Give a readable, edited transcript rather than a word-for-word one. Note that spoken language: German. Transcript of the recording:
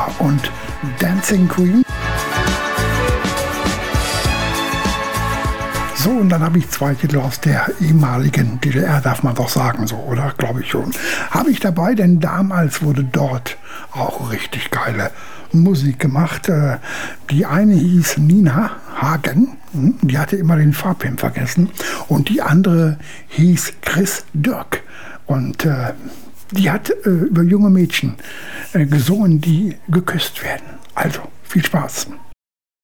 und Dancing Queen. So, und dann habe ich 2 Titel aus der ehemaligen DDR, darf man doch sagen, so, oder? Glaube ich schon. Habe ich dabei, denn damals wurde dort auch richtig geile Musik gemacht. Die eine hieß Nina Hagen, die hatte immer den Farbpen vergessen, und die andere hieß Chris Dirk. Und die hat über junge Mädchen gesungen, die geküsst werden. Also, viel Spaß.